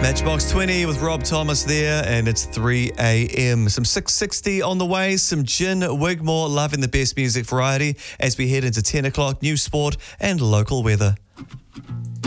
Matchbox 20 with Rob Thomas there, and it's 3 a.m. Some 660 on the way, some Gin Wigmore loving the best music variety as we head into 10 o'clock, news, sport and local weather.